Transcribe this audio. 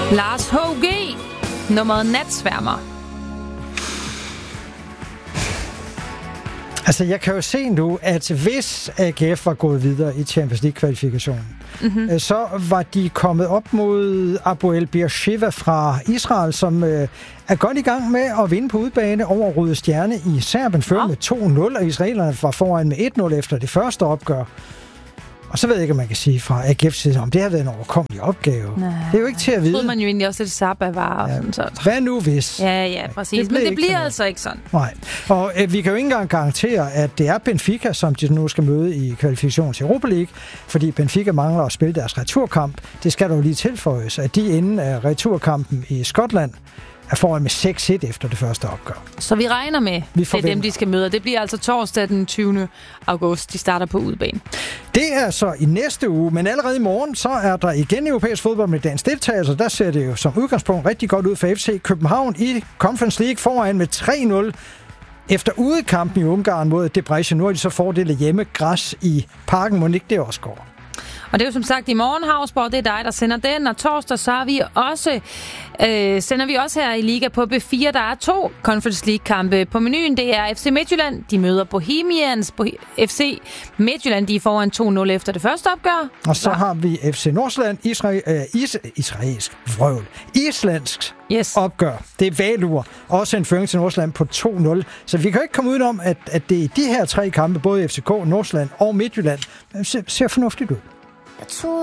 Lars H.G. Nummeret Natsværmer. Altså, jeg kan jo se nu, at hvis AGF var gået videre i Champions League-kvalifikationen, så var de kommet op mod Hapoel Beersheva fra Israel, som er godt i gang med at vinde på udebane over Røde Stjerne i Serbien, før med 2-0, og israelerne var foran med 1-0 efter det første opgør. Og så ved jeg ikke, om man kan sige fra AGF's side, om det har været en overkommelig opgave. Nej. Det er jo ikke til at vide. Det troede man jo egentlig også, at Sabah var. Og sådan, så. Hvad nu hvis? Ja, præcis. Men det bliver altså ikke sådan. Nej. Og vi kan jo ikke engang garantere, at det er Benfica, som de nu skal møde i kvalifikationen til Europa League, fordi Benfica mangler at spille deres returkamp. Det skal dog lige tilføjes, at de inden af returkampen i Skotland er foran med 6-1 efter det første opgør. Så vi regner med, det er dem, de skal møde. Det bliver altså torsdag den 20. august. De starter på udebane. Det er så i næste uge, men allerede i morgen, så er der igen europæisk fodbold med dagens deltagelse. Der ser det jo som udgangspunkt rigtig godt ud for FC København i Conference League foran med 3-0 efter udekampen i Ungarn mod Debrecen. Nu har de så fordelt hjemme græs i Parken. Må ikke det også går? Og det er jo som sagt i morgen, Havsborg, det er dig, der sender den. Og torsdag, så er vi også, sender vi også her i Liga på B4. Der er 2 Conference League-kampe på menuen. Det er FC Midtjylland, de møder Bohemians. FC Midtjylland, de er foran 2-0 efter det første opgør. Og så har vi FC Nordsjælland, islandsk opgør. Det er Valur, også en føring til Nordsjælland på 2-0. Så vi kan ikke komme udenom, at det er de her 3 kampe, både FCK, Nordsjælland og Midtjylland, ser fornuftigt ud.